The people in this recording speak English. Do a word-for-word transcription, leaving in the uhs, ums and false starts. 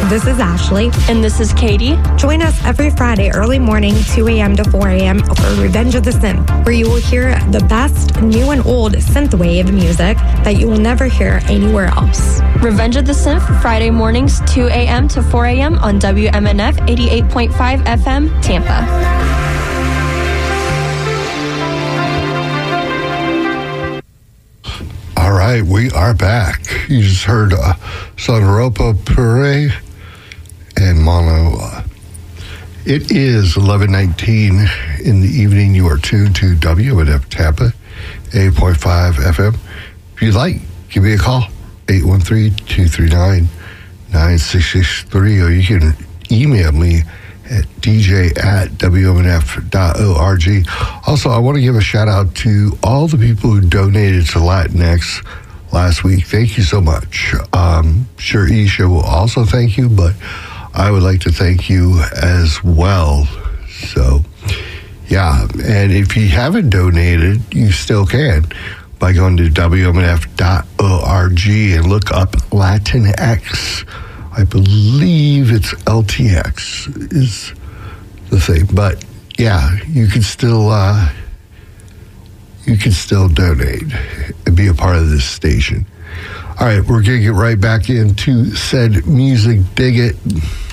This is Ashley. And this is Katie. Join us every Friday early morning, two a.m. to four a.m. for Revenge of the Synth, where you will hear the best new and old synthwave music that you will never hear anywhere else. Revenge of the Synth, Friday mornings, two a.m. to four a.m. on W M N F eighty-eight point five F M, Tampa. All right, we are back. You just heard uh, Sonoropa Pure and Mono. Uh, it is eleven nineteen in the evening. You are tuned to W M N F Tampa, eight point five F M. If you'd like, give me a call, eight one three, two three nine, nine six six three, or you can email me at d j at w m n f dot org. Also, I want to give a shout out to all the people who donated to Latinx last week. Thank you so much. Um, sure, Isha will also thank you, but I would like to thank you as well. So, yeah, and if you haven't donated, you still can by going to w m n f dot org and look up Latinx. I believe it's L T X is the thing, but yeah, you can still uh, you can still donate and be a part of this station. All right, we're gonna get right back into said music. Dig it.